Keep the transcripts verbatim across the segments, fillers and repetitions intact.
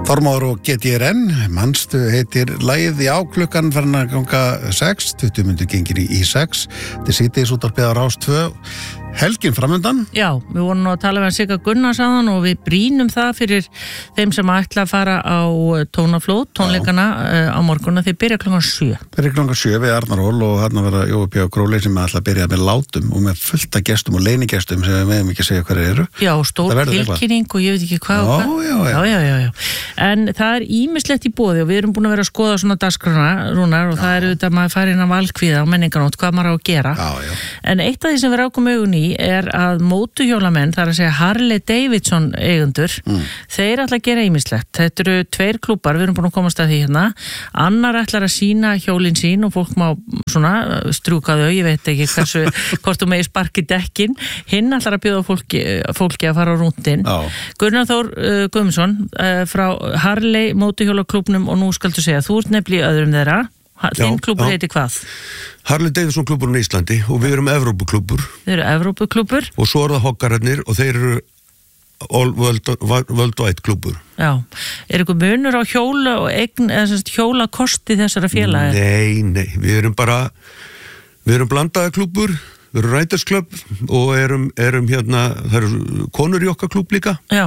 Þormóður og G T R N, manstu heitir lagið, já, klukkan farin að ganga sex, tuttugu mínútur gengin í, í sex, þetta er síðdegis útvarpið á Rás tvö, helgin framundan. Já, við vorum nú að tala við Sigga Gunnars áðan og við brýnum það fyrir þeim sem ætla að fara á tónaflóð, tónleikana uh, á morgunna, þeir byrja klokkan sjö. Byrja klokkan sjö við Arnar Ól og hann að vera Jói P. Gróli sem ætla að byrja með látum og með fullta gestum og leynigestum sem við meðum ekki að segja hverju eru. Já, stór tilkynning og ég veit ekki hvað og hvað. Já, já, já, já, já, já. En það er ýmislegt í boði og við erum búin að vera að skoða svona dagskrana, Rúnar, og já. Það er auðvitað maður fara inn á valkvíða og menninganótt, hvað maður á að gera. Já, já. En eitt af því sem við rákum augun í er að mótuhjólamenn, það er að segja Harley Davidson eigendur, mm. þeir ætla að gera ýmislegt. Þetta eru tveir klúbbar, við erum búin að komast að því hérna. Annar ætlar að sína hjólin sín og fólk má svona strjúka þau, ég veit ekki hversu, hvort þú megi sparki dekkin. Hinn ætlar að bjóða fólki, fólki að fara á rúndin. Gunnar Þór uh, Guðmundsson uh, frá Harley mótuhjólaklúbnum og nú skaltu segja, þú ert nefnilega í öðrum þeirra. Þinn klúbur heiti hvað? Harley Davidson klúburinn í Íslandi og við erum Evrópuklúbur. Þeir eru Evrópuklúbur. Og svo er það hoggararnir og þeir eru All World, World Wide klúbur. Já. Er eitthvað munur á hjóla og eign, eða semst hjólakosti þessara félaga? Nei, nei, við erum bara, við erum blandaða klúbur, við erum Riders Club og erum, erum hérna, það eru konur í okkar klúb líka. Já.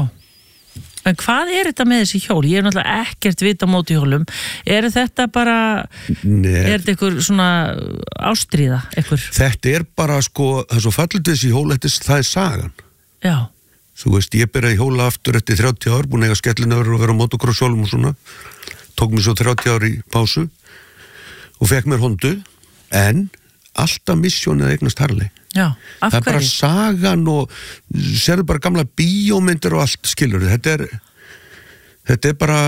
En hvað er þetta með þessi hjól? Ég er náttúrulega ekkert vita á mótuhjólum. Er þetta bara, Nei. er þetta einhver svona ástríða, einhver? Þetta er bara sko, það er svo fallið þessi hjól, það er sagan. Já. Þú veist, ég byrjaði hjóla aftur eftir þrjátíu ár, búin að eiga skellinaður og vera á motocross-hjólum og svona. Tók mér svo þrjátíu ár í pásu og fekk mér Hondu, en alltaf missjónið að eignast Harley. Já, af hverju? Það er bara sagan og sérðu bara gamla bíómyndir og allt, skilur. Þetta er, þetta er bara,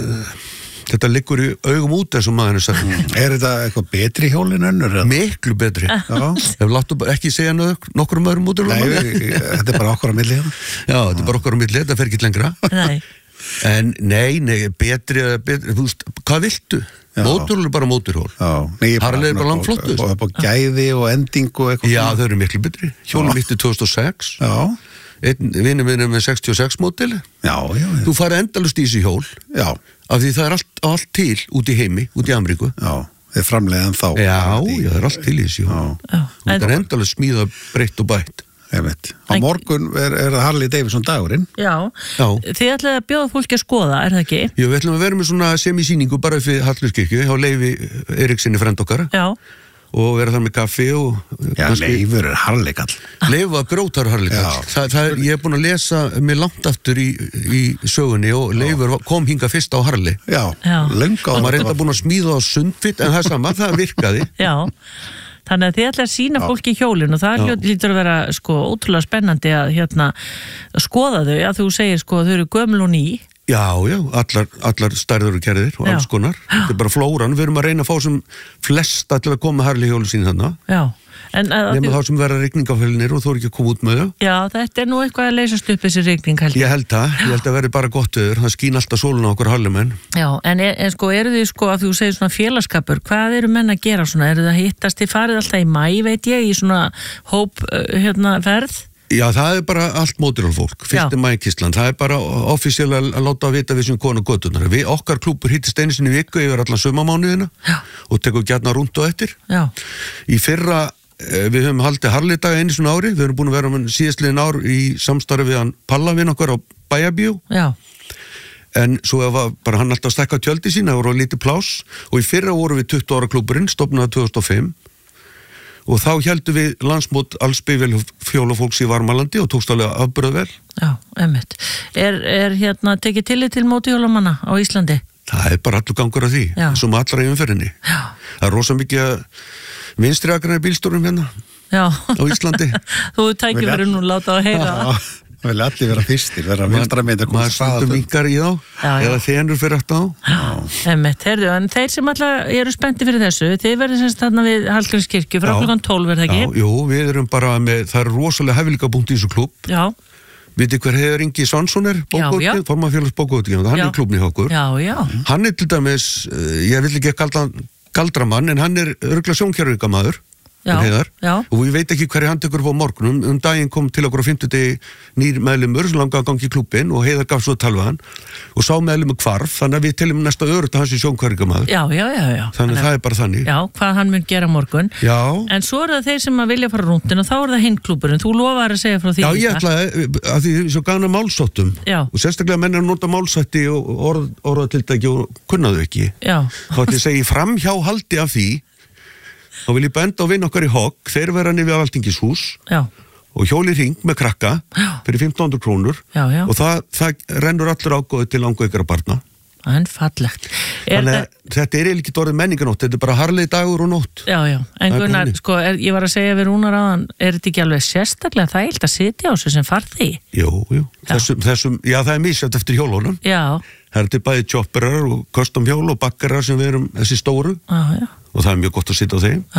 þetta liggur í augum út eins og maður er sagt. Er þetta eitthvað betri hjólin önnur? Miklu betri. Já. Ef láttu ekki segja nokkur um öðrum út. Nei, þetta er bara okkar á milli. Já, þetta er bara okkar á milli, þetta fer ekki lengra. Nei. En nei, nei, betri, betri, þú veist, hvað viltu? Móturhjól er bara móturhjól. Harley er bara langflottur. Og það er bara gæði og ending og eitthvað. Já, þau eru miklu betri. Hjólum mitt í tvö þúsund og sex. Já. Einn vinur minn er með sextíu og sex módeli. Já, já, já. Þú farið endalaust í þessi hjól. Já. Af því það er allt, allt til út í heimi, út í Ameríku. Já, þeir framleiðan þá. Já, já, það er allt til í þessi hjól. Já. Það er endalaust smíða breytt og bætt. Ég veit. Á morgun er, er Harley Davidson dagurinn. Já. Já. Þið ætlaði að bjóða fólki að skoða, er það ekki? Já, við ætlum að vera með svona semisýningu bara fyrir Hallgrímskirkju, hjá Leifi Eiríksinni frend okkar. Já. Og vera þar með kaffi og... Já, kannski... Leifur er Harley kall. Leifur var grótar Harley kall. Það, það er, ég er búin að lesa mig langt aftur í, í sögunni og Leifur kom hinga fyrst á Harley. Já, löngu á. Það var reynda búin að smíða á Sundfit, en það er sama, það virkaði. Já. Þannig að þið ætla að sína fólki í hjólinn og það lítur að vera sko ótrúlega spennandi að hérna skoða þau, að þú segir sko þau eru gömul og ný. Já, já, allar, allar stærður og gerðir og alls konar. Þetta er bara flóran, við erum að reyna að fá sem flest allir að koma Harley hjólinn sín þarna. Já. Nefnum þá sem vera rigningafölnir og þú er ekki að koma út með þau. Já, þetta er nú eitthvað að leysast upp þessi rigning held ég. Ég held það, ég held að veri bara gott öður, það skín alltaf sóluna okkur Harleymenn. Já, en, er, en sko eru þið sko að þú segir svona félagskapur, hvað eru menn að gera svona? Eru það að hittast þið farið alltaf í mæ, veit ég, í svona hóp hérna ferð? Já, það er bara allt móturhjólfólk, fyrsti mækíslan, það er bara offísíal að láta að vita við sem konu götunar. Við, okkar klúbur hittist einu sinni í viku yfir allan sumamánuðina og tekur gjarna rúnd og eftir. Já. Í fyrra, við höfum haldið Harley-daga einu svona ári, við höfum búin að vera með síðastliðin ár í samstarfi við hann Pallavinn okkar á Bæjarbíó. Já. En svo var bara hann alltaf stekka tjöldi sína, það voru lítið pláss og í fyrra voru við tuttugu ára klúburinn, stofnaði tvö þúsund og fimm. Og þá heldum við landsmót alls bifjólafólks í Varmalandi og tókst alveg afbröð vel. Já, einmitt. Er, er hérna tekið tillit til mótuhjólamanna á Íslandi? Það er bara allur gangur af því, sem allra í umferðinni. Já. Það er rosa mikið vinstri akrar í bílstjórum hérna Já. Á Íslandi. Þú tækir verið nú láta að heyra það. Það vil allir vera fyrstir, vera vinstra með að koma maður stundum minkar í þá já, já. Eða þenur fyrir aftur á Emmett, heyrðu, en þeir sem alltaf eru spennti fyrir þessu, þeir verður semst þarna við Hallgrímskirkju frá klukkan tólf, er það ekki? Já, jú, við erum bara með, það er rosalega hæfileika búnt í þessu klúbb. Já. Vitið hver hefur Ingi Svansson er bókauti, formafélags bókauti, hann já. Er klúbbni hjá okkur. Já, já. Hann er til dæmis, ég vil ekki kalda galdramann, en hann er örugglega sjónkerfingamaður. Já, Heiðar, já. og ég veit ekki hverju hann tekur á morgun, um, um daginn kom til okkur á fimmtudegi nýr meðlumur sem langaði að gangi í klúbbinn og Heiðar gaf svo að talva hann og sá meðlumur hvarf, þannig að við teljum næsta örugt að hans er sjónkværingamaður. Já, já, já, já. Þannig að það er bara þannig. Já, hvað hann mun gera morgun. Já. En svo er það þeir sem að vilja fara rúndin og þá er það hinn klúbburinn. Þú lofaðir að segja frá því. Já, ég ætlaði að því svo gana málsóttum. Já. Og sérstaklega menn er að nota málsætti og orð, orðatildæki og kunnaðu ekki. Já. Þá ætla ég að segja framhjáhaldi af því. Þá vil ég benda á vinn okkar í Hogg, þeir vera niður við Alþingishús Já. og hjóli hring með krakka Já. fyrir fimmtán hundruð krónur Já, já. og það, það rennur allur ágóði til langu ykkur að barna. Það er fallegt. Er Þannig að það... þetta er ekki orðið menninganótt, þetta er bara harlið dagur og nótt. Já, já, en Gunnar, sko, er, ég var að segja við Rúnar áðan, er þetta ekki alveg sérstaklega þægilt að sitja á þessu sem farði í? Jú, jú, þessum, þessum, já það er misjæft eftir hjólunum. Já. Það er til bæði chopperar og custom hjól og bakkarar sem við erum þessi stóru Já, já. og það er mjög gott að sitja á þeim.